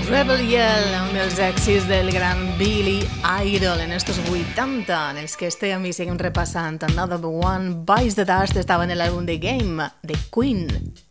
Rebel Yell, un dels èxits del gran Billy Idol en estos 80, en els que estem i seguim repassant Another One Bites the Dust, estava en l'àlbum The Game, de Queen.